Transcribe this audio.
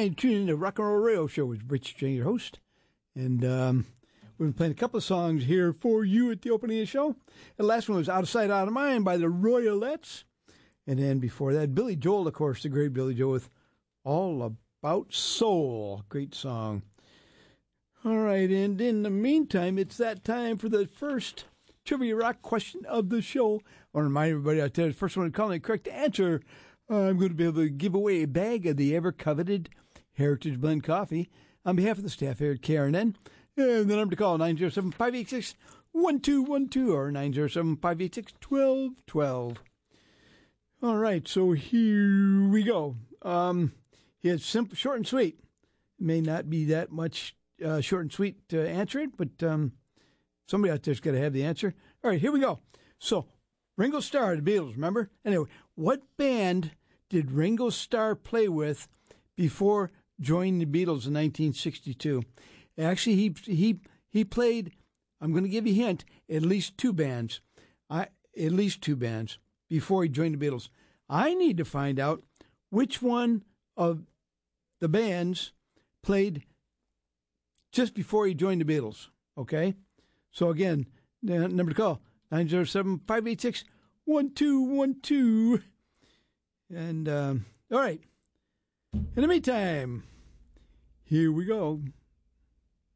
mind, tune in to Rock and Roll Radio Show with Rich Jane, your host. And we've been playing a couple of songs here for you at the opening of the show. The last one was Out of Sight, Out of Mind by the Royalettes. And then before that, Billy Joel, of course, the great Billy Joel with All About Soul. Great song. All right, and in the meantime, it's that time for the first Trivia Rock question of the show. I want to remind everybody out there, the first one to call the correct answer, I'm going to be able to give away a bag of the ever-coveted Heritage Blend coffee on behalf of the staff here at KRNN. And the number to call, 907-586-1212 or 907-586-1212. All right, so here we go. It's simple, short and sweet. It may not be that much short and sweet to answer it, but somebody out there's got to have the answer. All right, here we go. So, Ringo Starr, the Beatles, remember? Anyway, what band did Ringo Starr play with before joining the Beatles in 1962? Actually, he played, I'm going to give you a hint, at least two bands before he joined the Beatles. I need to find out which one of the bands played just before he joined the Beatles, okay? So again, the number to call, 907-586-1212. And, all right. In the meantime, here we go.